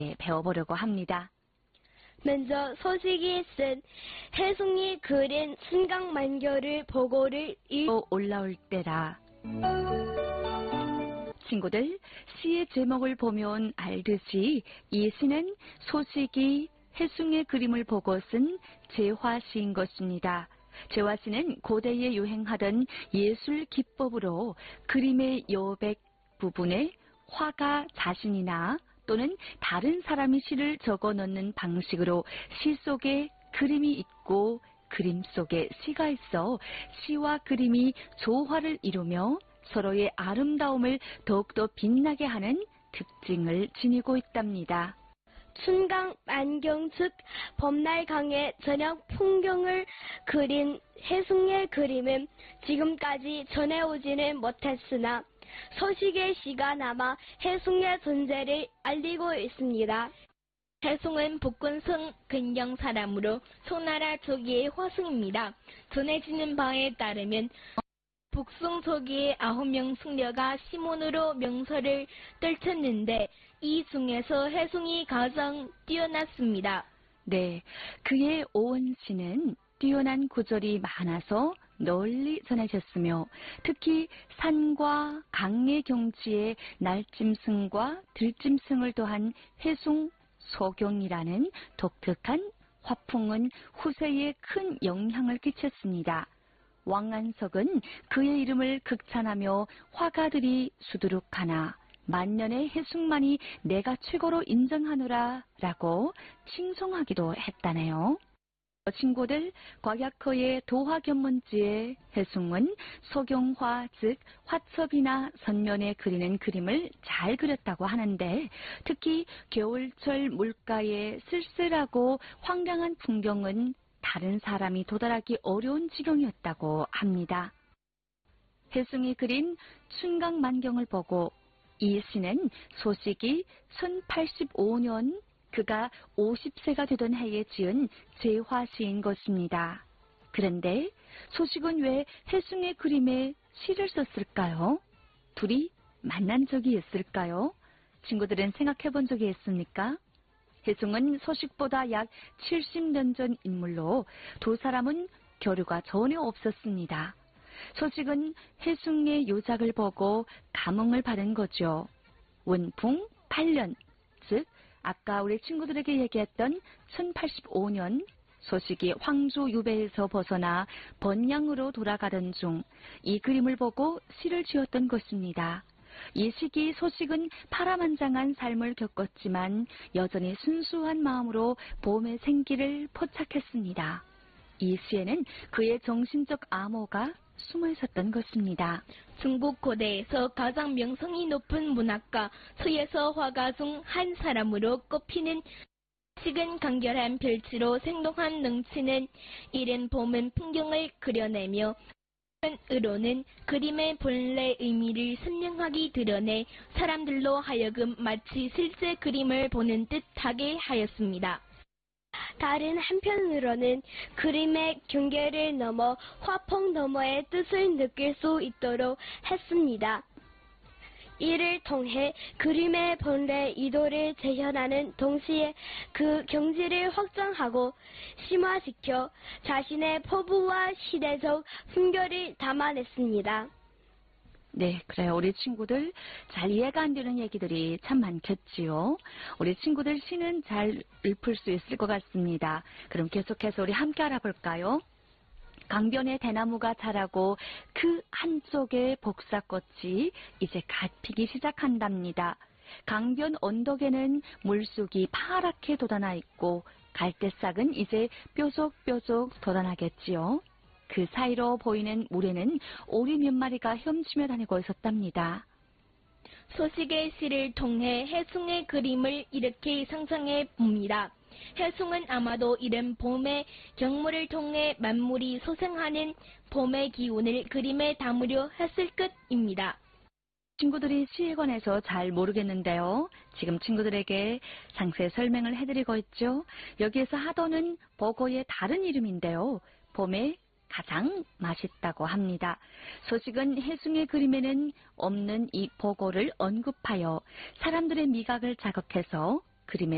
배워보려고 합니다. 먼저 소식이 쓴 혜숭이 그린 순강만교를 보고를 올라올 때라. 친구들, 시의 제목을 보면 알듯이 이 시는 소식이 혜숭의 그림을 보고 쓴 제화시인 것입니다. 제화시는 고대에 유행하던 예술 기법으로 그림의 여백 부분에 화가 자신이나 또는 다른 사람이 시를 적어 넣는 방식으로 시 속에 그림이 있고 그림 속에 시가 있어 시와 그림이 조화를 이루며 서로의 아름다움을 더욱더 빛나게 하는 특징을 지니고 있답니다. 순강만경 즉 봄날강의 저녁 풍경을 그린 혜숭의 그림은 지금까지 전해오지는 못했으나 소식의 시가 남아 혜숭의 존재를 알리고 있습니다. 혜숭은 복근성 근경 사람으로 송나라 초기의 화승입니다. 전해지는 바에 따르면 북송 초기의 9명 승려가 시몬으로 명서를 떨쳤는데 이 중에서 혜숭이 가장 뛰어났습니다. 네, 그의 오원시는 뛰어난 구절이 많아서 널리 전해졌으며 특히 산과 강의 경치에 날짐승과 들짐승을 더한 혜숭 소경이라는 독특한 화풍은 후세에 큰 영향을 끼쳤습니다. 왕안석은 그의 이름을 극찬하며 화가들이 수두룩하나 만년의 혜숭만이 내가 최고로 인정하노라 라고 칭송하기도 했다네요. 친구들, 곽약허의 도화견문지의 혜숭은 소경화 즉 화첩이나 선면에 그리는 그림을 잘 그렸다고 하는데 특히 겨울철 물가의 쓸쓸하고 황량한 풍경은 다른 사람이 도달하기 어려운 지경이었다고 합니다. 혜숭이 그린 춘강만경을 보고 이 시는 소식이 1085년 그가 50세가 되던 해에 지은 제화시인 것입니다. 그런데 소식은 왜 혜숭의 그림에 시를 썼을까요? 둘이 만난 적이 있을까요? 친구들은 생각해 본 적이 있습니까? 혜숭은 소식보다 약 70년 전 인물로 두 사람은 교류가 전혀 없었습니다. 소식은 혜숭의 요작을 보고 감흥을 받은 거죠. 원풍 8년, 즉 아까 우리 친구들에게 얘기했던 1085년 소식이 황조 유배에서 벗어나 번양으로 돌아가던 중 이 그림을 보고 시를 지었던 것입니다. 이 시기 소식은 파란만장한 삶을 겪었지만 여전히 순수한 마음으로 봄의 생기를 포착했습니다. 이 시에는 그의 정신적 암호가 숨어 있었던 것입니다. 중국 고대에서 가장 명성이 높은 문학가 서예서 화가 중 한 사람으로 꼽히는 소식은 간결한 별치로 생동함 넘치는 이른 봄은 풍경을 그려내며 으로는 그림의 본래 의미를 선명하게 드러내 사람들로 하여금 마치 실제 그림을 보는 듯하게 하였습니다. 다른 한편으로는 그림의 경계를 넘어 화풍 너머의 뜻을 느낄 수 있도록 했습니다. 이를 통해 그림의 본래 의도를 재현하는 동시에 그 경지를 확장하고 심화시켜 자신의 포부와 시대적 풍경을 담아냈습니다. 네, 그래요. 우리 친구들 잘 이해가 안 되는 얘기들이 참 많겠지요. 우리 친구들 시는 잘 읊을 수 있을 것 같습니다. 그럼 계속해서 우리 함께 알아볼까요? 강변에 대나무가 자라고 그 한쪽에 복사꽃이 이제 갓 피기 시작한답니다. 강변 언덕에는 물속이 파랗게 돋아나 있고 갈대싹은 이제 뾰족뾰족 돋아나겠지요. 그 사이로 보이는 물에는 오리 몇 마리가 헤엄치며 다니고 있었답니다. 소식의 시를 통해 혜숭의 그림을 이렇게 상상해 봅니다. 혜숭은 아마도 이른 봄의 경물을 통해 만물이 소생하는 봄의 기운을 그림에 담으려 했을 것입니다. 친구들이 시에 관해서 잘 모르겠는데요. 지금 친구들에게 상세 설명을 해드리고 있죠. 여기에서 하도는 버거의 다른 이름인데요. 봄에 가장 맛있다고 합니다. 소식은 혜숭의 그림에는 없는 이 버거를 언급하여 사람들의 미각을 자극해서 그림에